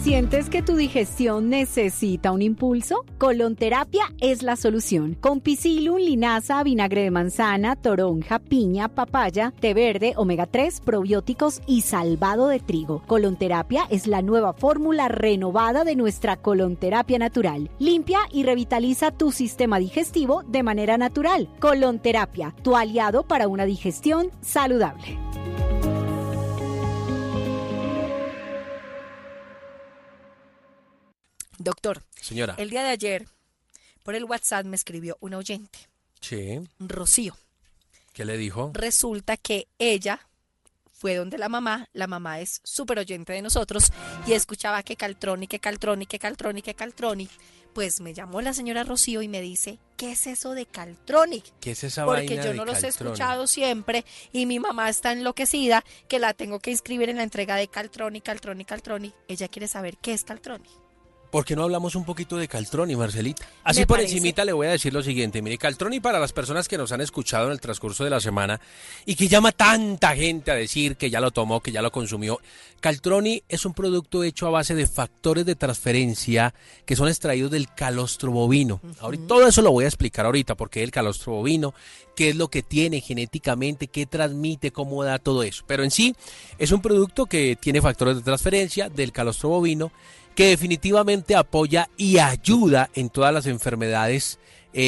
¿Sientes que tu digestión necesita un impulso? Colonterapia es la solución. Con Psyllium, linaza, vinagre de manzana, toronja, piña, papaya, té verde, omega 3, probióticos y salvado de trigo. Colonterapia es la nueva fórmula renovada de nuestra colonterapia natural. Limpia y revitaliza tu sistema digestivo de manera natural. Colonterapia, tu aliado para una digestión saludable. Doctor, señora, el día de ayer por el WhatsApp me escribió una oyente, sí, Rocío. ¿qué le dijo? Resulta que ella fue donde la mamá es súper oyente de nosotros y escuchaba que Caltroni. Pues me llamó la señora Rocío y me dice, ¿qué es eso de Caltroni? ¿Qué es esa Porque vaina yo de no los he Caltroni? escuchado siempre y mi mamá está enloquecida que la tengo que inscribir en la entrega de Caltroni. Ella quiere saber qué es Caltroni. ¿Por qué no hablamos un poquito de Caltroni, Marcelita? Así Me por parece. encimita le voy a decir lo siguiente. Mire, Caltroni, para las personas que nos han escuchado en el transcurso de la semana y que llama tanta gente a decir que ya lo tomó, que ya lo consumió, Caltroni es un producto hecho a base de factores de transferencia que son extraídos del calostro bovino. Ahorita, todo eso lo voy a explicar ahorita, porque el calostro bovino, qué es lo que tiene genéticamente, qué transmite, cómo da todo eso. Pero en sí es un producto que tiene factores de transferencia del calostro bovino, que definitivamente apoya y ayuda en todas las enfermedades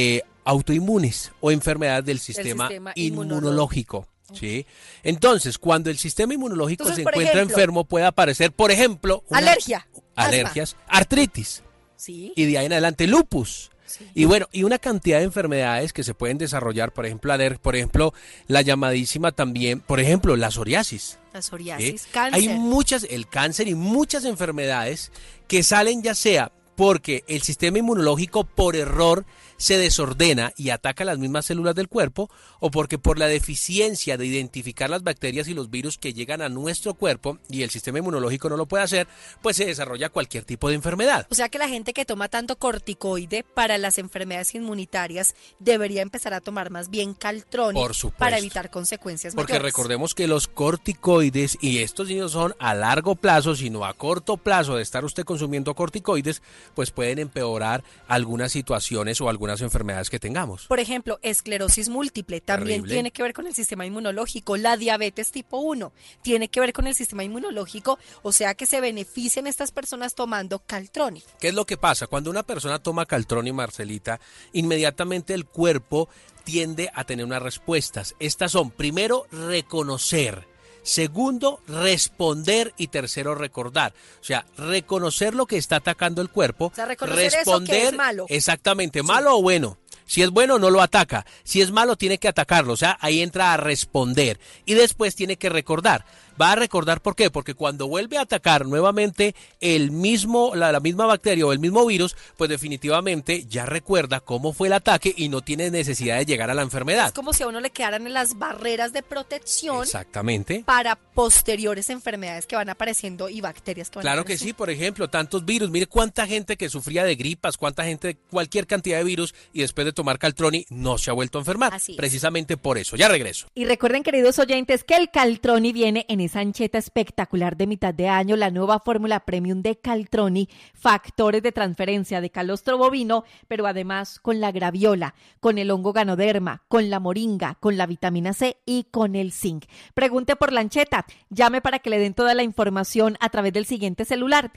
autoinmunes o enfermedades del sistema inmunológico. ¿Sí? Entonces, cuando el sistema inmunológico se encuentra enfermo, puede aparecer, por ejemplo, alergias, artritis, ¿sí? Y de ahí en adelante lupus. Sí. Y bueno, y una cantidad de enfermedades que se pueden desarrollar, por ejemplo, la llamadísima también, por ejemplo, la psoriasis. La psoriasis, cáncer. Hay el cáncer y muchas enfermedades que salen ya sea porque el sistema inmunológico por error se desordena y ataca las mismas células del cuerpo, o porque por la deficiencia de identificar las bacterias y los virus que llegan a nuestro cuerpo y el sistema inmunológico no lo puede hacer, pues se desarrolla cualquier tipo de enfermedad. O sea que la gente que toma tanto corticoide para las enfermedades inmunitarias debería empezar a tomar más bien Caltroni, por supuesto, para evitar consecuencias porque mayores. Recordemos que los corticoides, y estos no son a largo plazo, sino a corto plazo de estar usted consumiendo corticoides, pues pueden empeorar algunas situaciones o algunas enfermedades que tengamos. Por ejemplo, esclerosis múltiple también tiene que ver con el sistema inmunológico. La diabetes tipo 1 tiene que ver con el sistema inmunológico, o sea que se benefician estas personas tomando Caltroni. ¿Qué es lo que pasa? Cuando una persona toma Caltroni, Marcelita, inmediatamente el cuerpo tiende a tener unas respuestas. Estas son, primero, reconocer. Segundo, responder, y tercero, recordar. O sea, reconocer lo que está atacando el cuerpo. O sea, reconocer responder, eso que es malo. Exactamente, sí. Malo o bueno. Si es bueno, no lo ataca. Si es malo, tiene que atacarlo. O sea, ahí entra a responder. Y después tiene que recordar. Va a recordar, ¿por qué? Porque cuando vuelve a atacar nuevamente la misma bacteria o el mismo virus, pues definitivamente ya recuerda cómo fue el ataque y no tiene necesidad de llegar a la enfermedad. Es como si a uno le quedaran en las barreras de protección. Exactamente. Para posteriores enfermedades que van apareciendo y bacterias que van Claro apareciendo. que sí, por ejemplo, tantos virus. Mire cuánta gente que sufría de gripas, cuánta gente, cualquier cantidad de virus, y después de tomar Caltroni no se ha vuelto a enfermar. Así es. Precisamente por eso. Ya regreso. Y recuerden, queridos oyentes, que el Caltroni viene en esa ancheta espectacular de mitad de año, la nueva fórmula premium de Caltroni, factores de transferencia de calostro bovino, pero además con la graviola, con el hongo ganoderma, con la moringa, con la vitamina C y con el zinc. Pregunte por la ancheta, llame para que le den toda la información a través del siguiente celular,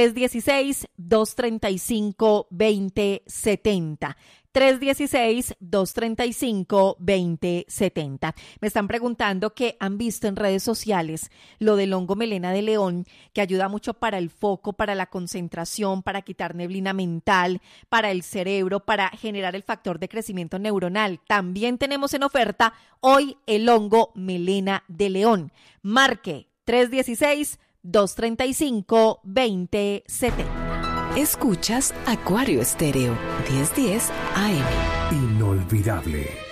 316-235-2070. 316-235-2070. Me están preguntando que han visto en redes sociales lo del hongo melena de león, que ayuda mucho para el foco, para la concentración, para quitar neblina mental, para el cerebro, para generar el factor de crecimiento neuronal. También tenemos en oferta hoy el hongo melena de león. Marque 316-235-2070. Escuchas Acuario Estéreo, 1010 AM. Inolvidable.